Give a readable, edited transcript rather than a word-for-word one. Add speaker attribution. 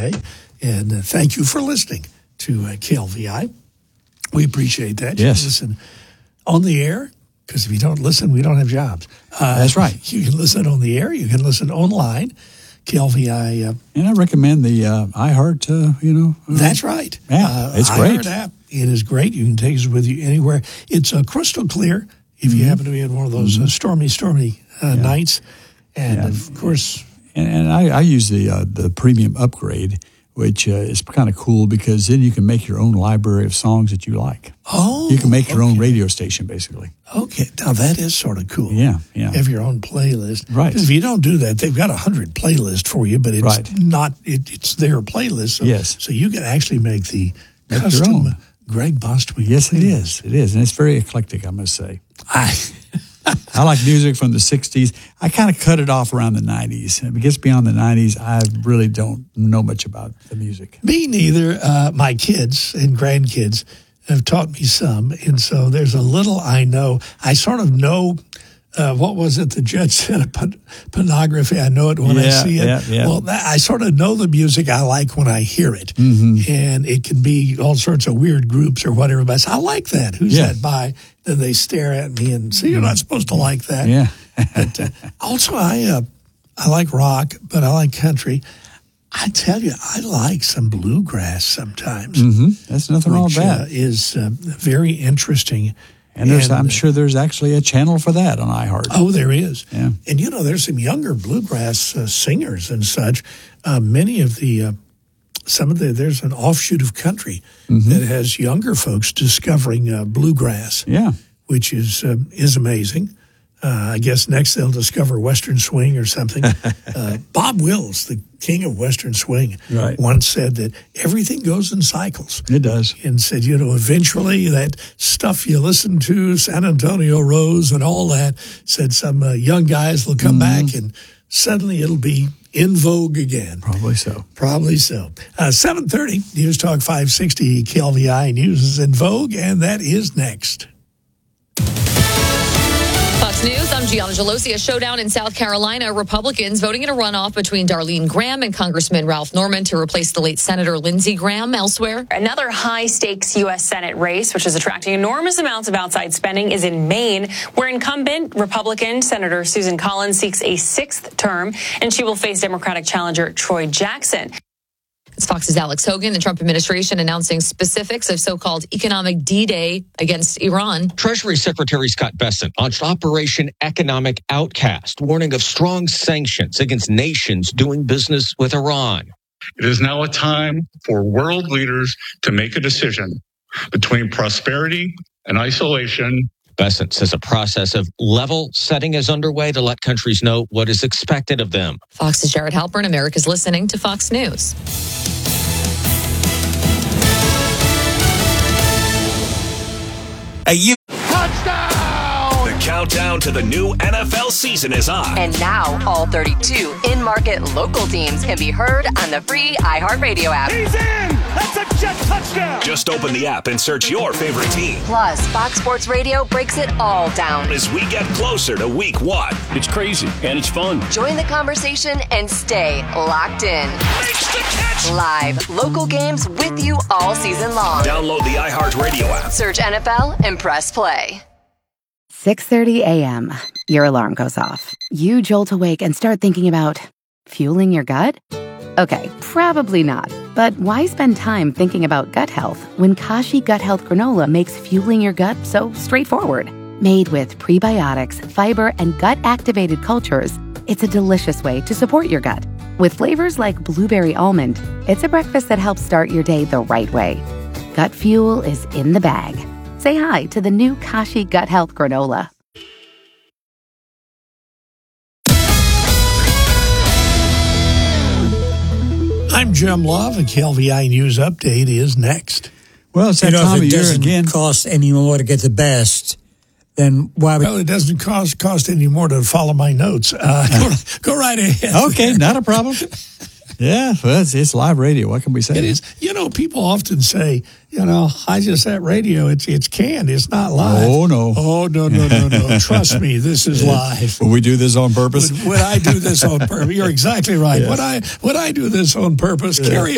Speaker 1: today. And thank you for listening to KLVI. We appreciate that.
Speaker 2: Yes.
Speaker 1: You listen on the air, because if you don't listen, we don't have jobs.
Speaker 2: That's right.
Speaker 1: You can listen on the air. You can listen online. KLVI.
Speaker 2: And I recommend the iHeart,
Speaker 1: That's right.
Speaker 2: Yeah, it's great.
Speaker 1: iHeart app. It is great. You can take it with you anywhere. It's crystal clear if you happen to be in one of those stormy nights. And, of course...
Speaker 2: And I use the premium upgrade, which is kind of cool because then you can make your own library of songs that you like.
Speaker 1: Oh,
Speaker 2: you can make your own radio station, basically.
Speaker 1: Okay, now that is sort of cool.
Speaker 2: Yeah.
Speaker 1: Have your own playlist,
Speaker 2: right?
Speaker 1: Because if you don't do that, they've got 100 playlists for you, but it's not. It's their playlist. So,
Speaker 2: yes,
Speaker 1: so you can actually make the custom Greg Bostwick.
Speaker 2: Yes, it is. It is, and it's very eclectic, I must say. I like music from the 60s. I kind of cut it off around the 90s. If it gets beyond the 90s, I really don't know much about the music.
Speaker 1: Me neither. My kids and grandkids have taught me some, and so there's a little I know. I sort of know, what was it the judge said, pornography? I know it when I see it.
Speaker 2: Yeah.
Speaker 1: Well, I sort of know the music I like when I hear it, and it can be all sorts of weird groups or whatever, but I say, I like that. Who's that by? Then they stare at me and say, you're not supposed to like that.
Speaker 2: Yeah.
Speaker 1: But, also, I like rock, but I like country. I tell you, I like some bluegrass sometimes.
Speaker 2: That's nothing wrong with that.
Speaker 1: Is very interesting.
Speaker 2: And I'm sure there's actually a channel for that on iHeart.
Speaker 1: Oh, there is.
Speaker 2: Yeah.
Speaker 1: And, there's some younger bluegrass singers and such. Many of there's an offshoot of country that has younger folks discovering bluegrass.
Speaker 2: Yeah.
Speaker 1: Which is amazing. I guess next they'll discover Western swing or something. Bob Wills, the king of Western swing, once said that everything goes in cycles.
Speaker 2: It does.
Speaker 1: And said, eventually that stuff you listen to, San Antonio Rose and all that, said some young guys will come back and suddenly it'll be in vogue again.
Speaker 2: Probably so.
Speaker 1: 7:30, News Talk 560, KLVI News is in vogue, and that is next.
Speaker 3: Fox News, I'm Gianna Gelosi. A showdown in South Carolina. Republicans voting in a runoff between Darlene Graham and Congressman Ralph Norman to replace the late Senator Lindsey Graham. Elsewhere,
Speaker 4: another high-stakes U.S. Senate race, which is attracting enormous amounts of outside spending, is in Maine, where incumbent Republican Senator Susan Collins seeks a 6th term, and she will face Democratic challenger Troy Jackson.
Speaker 3: It's Fox's Alex Hogan. The Trump administration announcing specifics of so-called economic D-Day against Iran.
Speaker 5: Treasury Secretary Scott Bessent launched Operation Economic Outcast, warning of strong sanctions against nations doing business with Iran.
Speaker 6: It is now a time for world leaders to make a decision between prosperity and isolation.
Speaker 5: Bessent says a process of level setting is underway to let countries know what is expected of them.
Speaker 3: Fox's Jared Halpern. America's listening to Fox News.
Speaker 7: Touchdown! The countdown to the new NFL season is on.
Speaker 8: And now, all 32 in-market local teams can be heard on the free iHeartRadio app.
Speaker 9: He's in! That's a Jet touchdown!
Speaker 7: Just open the app and search your favorite team.
Speaker 8: Plus, Fox Sports Radio breaks it all down
Speaker 7: as we get closer to week 1.
Speaker 10: It's crazy, and it's fun.
Speaker 8: Join the conversation and stay locked in.
Speaker 9: Makes the catch!
Speaker 8: Live, local games with you all season long.
Speaker 7: Download the iHeartRadio app.
Speaker 8: Search NFL and press play.
Speaker 11: 6:30 a.m. Your alarm goes off. You jolt awake and start thinking about fueling your gut? Okay, probably not. But why spend time thinking about gut health when Kashi Gut Health Granola makes fueling your gut so straightforward? Made with prebiotics, fiber, and gut-activated cultures, it's a delicious way to support your gut. With flavors like blueberry almond, it's a breakfast that helps start your day the right way. Gut fuel is in the bag. Say hi to the new Kashi Gut Health Granola.
Speaker 1: I'm Jim Love. A KLVI News Update is next.
Speaker 2: Well, it's that time of year again.
Speaker 12: If it doesn't cost any more to get the best, then why would...
Speaker 1: Well, it doesn't cost any more to follow my notes. Go right ahead.
Speaker 2: Okay, not a problem. Yeah, well, it's live radio. What can we say?
Speaker 1: It is. People often say, I just at radio. It's canned. It's not live.
Speaker 2: Oh, no.
Speaker 1: Oh, no. Trust me, this is live.
Speaker 2: Would we do this on purpose?
Speaker 1: Would I do this on purpose? You're exactly right.
Speaker 2: Yes.
Speaker 1: Would I do this on purpose?
Speaker 2: Yeah.
Speaker 1: Carry